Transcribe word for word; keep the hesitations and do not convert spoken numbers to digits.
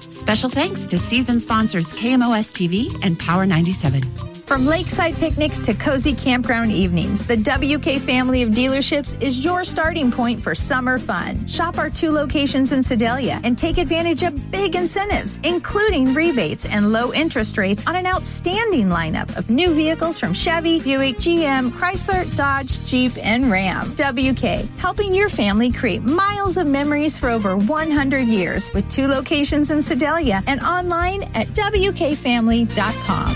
Special thanks to season sponsors K M O S T V and Power ninety-seven. From lakeside picnics to cozy campground evenings, the W K family of dealerships is your starting point for summer fun. Shop our two locations in Sedalia and take advantage of big incentives, including rebates and low interest rates on an outstanding lineup of new vehicles from Chevy, Buick, G M, Chrysler, Dodge, Jeep, and Ram. W K, helping your family create miles of memories for over one hundred years with two locations in Sedalia and online at W K family dot com.